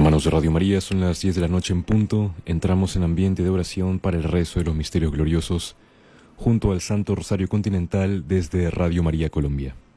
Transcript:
Hermanos de Radio María, son las 10 de la noche en punto. Entramos en ambiente de oración para el rezo de los misterios gloriosos junto al Santo Rosario Continental desde Radio María Colombia.